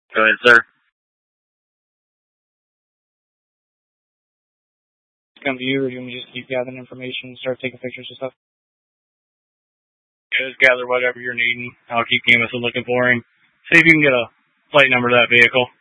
Go ahead, sir. Come to you, or do you want me to just keep gathering information and start taking pictures and stuff? Just gather whatever you're needing. I'll keep Camus looking for him. See if you can get a plate number to that vehicle.